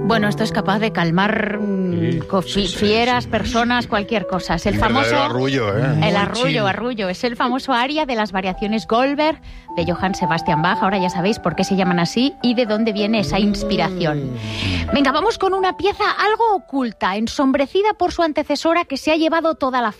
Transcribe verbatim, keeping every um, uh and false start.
Bueno, esto es capaz de calmar Sí, sí, sí, sí, fieras, sí, personas, sí. cualquier cosa. Es el Un famoso... verdadero arrullo, ¿eh? El Muy arrullo, chill. arrullo. Es el famoso aria de las variaciones Goldberg de Johann Sebastian Bach. Ahora ya sabéis por qué se llaman así y de dónde viene esa inspiración. Venga, vamos con una pieza algo oculta, ensombrecida por su antecesora, que se ha llevado toda la